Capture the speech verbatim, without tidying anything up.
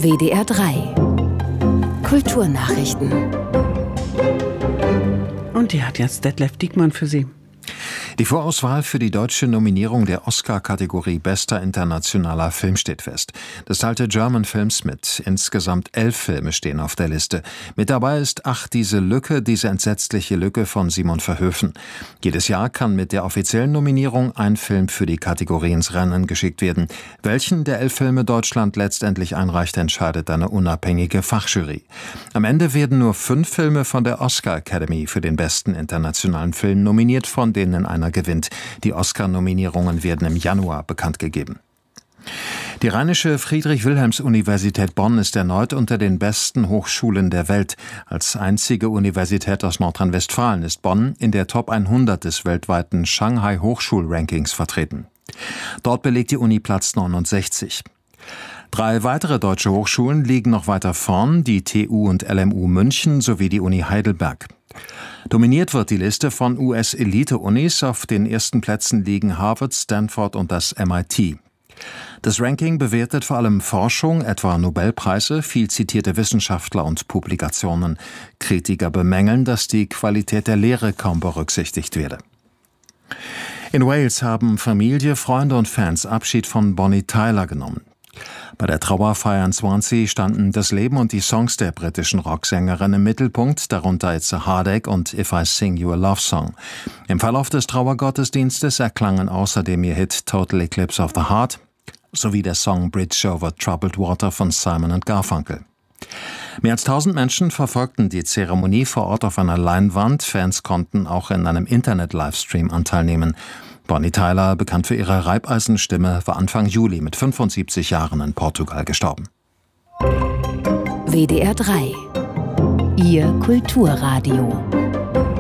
W D R drei Kulturnachrichten. Und die hat jetzt Detlef Diekmann für Sie. Die Vorauswahl für die deutsche Nominierung der Oscar-Kategorie Bester internationaler Film steht fest. Das teilte German Films mit. Insgesamt elf Filme stehen auf der Liste. Mit dabei ist Ach, diese Lücke, diese entsetzliche Lücke von Simon Verhoeven. Jedes Jahr kann mit der offiziellen Nominierung ein Film für die Kategorie ins Rennen geschickt werden. Welchen der elf Filme Deutschland letztendlich einreicht, entscheidet eine unabhängige Fachjury. Am Ende werden nur fünf Filme von der Oscar Academy für den besten internationalen Film nominiert, von denen einer gewinnt. Die Oscar-Nominierungen werden im Januar bekannt gegeben. Die Rheinische Friedrich-Wilhelms-Universität Bonn ist erneut unter den besten Hochschulen der Welt. Als einzige Universität aus Nordrhein-Westfalen ist Bonn in der Top hundert des weltweiten Shanghai Hochschul-Rankings vertreten. Dort belegt die Uni Platz neunundsechzig. Drei weitere deutsche Hochschulen liegen noch weiter vorn, die T U und L M U München sowie die Uni Heidelberg. Dominiert wird die Liste von U S-Elite-Unis. Auf den ersten Plätzen liegen Harvard, Stanford und das M I T. Das Ranking bewertet vor allem Forschung, etwa Nobelpreise, viel zitierte Wissenschaftler und Publikationen. Kritiker bemängeln, dass die Qualität der Lehre kaum berücksichtigt werde. In Wales haben Familie, Freunde und Fans Abschied von Bonnie Tyler genommen. Bei der Trauerfeier in Swansea standen das Leben und die Songs der britischen Rocksängerin im Mittelpunkt, darunter It's a Heartache und If I Sing You a Love Song. Im Verlauf des Trauergottesdienstes erklangen außerdem ihr Hit Total Eclipse of the Heart sowie der Song Bridge Over Troubled Water von Simon and Garfunkel. Mehr als tausend Menschen verfolgten die Zeremonie vor Ort auf einer Leinwand. Fans konnten auch in einem Internet-Livestream Anteil nehmen. Bonnie Tyler, bekannt für ihre Reibeisenstimme, war Anfang Juli mit fünfundsiebzig Jahren in Portugal gestorben. W D R drei Ihr Kulturradio.